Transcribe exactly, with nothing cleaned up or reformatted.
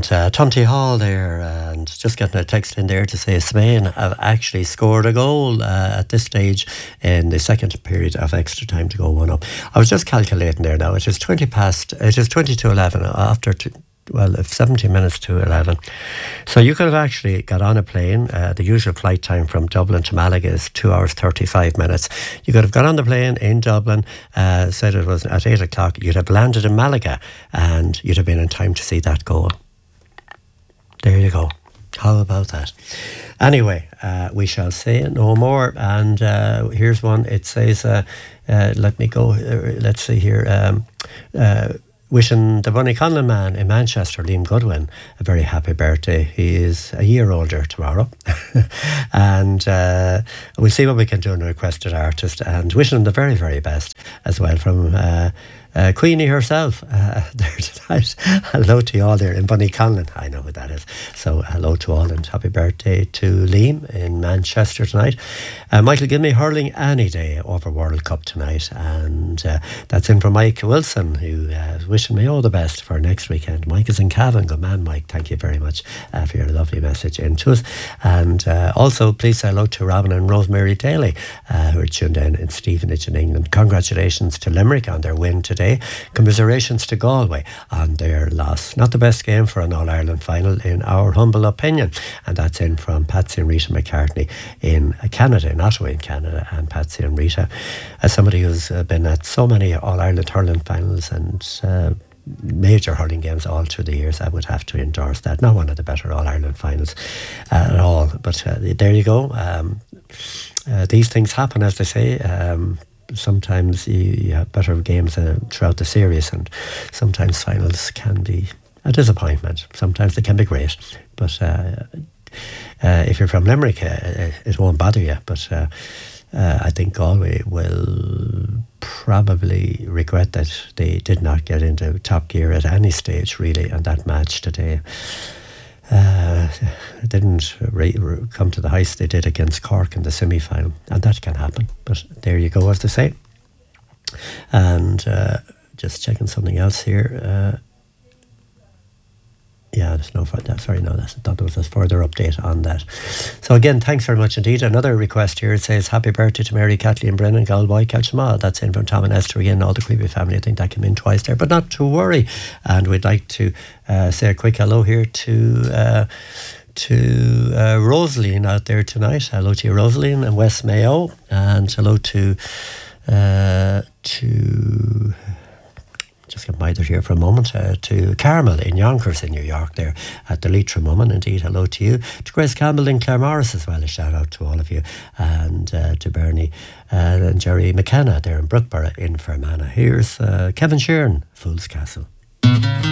And uh, Tonty Hall there, and just getting a text in there to say Spain have actually scored a goal uh, at this stage in the second period of extra time to go one up. I was just calculating there now. It is twenty past. It is twenty to eleven after. T- Well, if seventy minutes to eleven. So you could have actually got on a plane. Uh, the usual flight time from Dublin to Malaga is two hours thirty-five minutes. You could have got on the plane in Dublin, uh, said it was at eight o'clock. You'd have landed in Malaga and you'd have been in time to see that goal. There you go. How about that? Anyway, uh, we shall say no more. And uh, here's one. It says, uh, uh, let me go. Uh, let's see here. Um, uh, Wishing the Bunny Conlon man in Manchester, Liam Goodwin, a very happy birthday. He is a year older tomorrow. and uh, we'll see what we can do in a requested artist. And wishing him the very, very best as well from uh, uh, Queenie herself uh, there tonight. Hello to you all there in Bunny Conlon. I know who that is. So hello to all and happy birthday to Liam in Manchester tonight. Uh, Michael, give me hurling any day over World Cup tonight. And uh, that's in from Mike Wilson, who uh, wishing me all the best for next weekend. Mike is in Cavan. Good man, Mike. Thank you very much uh, for your lovely message into us. And uh, also, please say hello to Robin and Rosemary Daly, uh, who are tuned in in Stevenage in England. Congratulations to Limerick on their win today. Commiserations to Galway on their loss. Not the best game for an All-Ireland final, in our humble opinion. And that's in from Patsy and Rita McCartney in Canada, in Ottawa in Canada. And Patsy and Rita, as somebody who's uh, been at so many All-Ireland hurling finals and uh, major hurling games all through the years, I would have to endorse that. Not one of the better All-Ireland finals uh, at all. But uh, there you go. Um, uh, these things happen, as they say. Um, sometimes you, you have better games uh, throughout the series, and sometimes finals can be a disappointment. Sometimes they can be great. But uh, uh, if you're from Limerick, uh, it won't bother you. But uh, uh, I think Galway will probably regret that they did not get into top gear at any stage, really, on that match today. Uh, didn't re- re- come to the heights they did against Cork in the semi-final, and that can happen. But there you go, as they say. And uh, just checking something else here. Uh, Yeah, there's no further. Sorry, no, that's, I thought there was a further update on that. So again, thanks very much indeed. Another request here. It says, happy birthday to Mary, Kathleen Brennan, Galway, Kelchma. That's in from Tom and Esther again, all the Creepy family. I think that came in twice there, but not to worry. And we'd like to uh, say a quick hello here to uh, to uh, Rosaline out there tonight. Hello to you, Rosaline, and West Mayo. And hello to uh, to... just get my here for a moment, uh, to Carmel in Yonkers in New York there at the Leitrim Woman. Indeed, hello to you. To Grace Campbell in Claremorris as well, a shout out to all of you. And uh, to Bernie uh, and Jerry McKenna there in Brookborough in Fermanagh. Here's uh, Kevin Sheeran, Fool's Castle.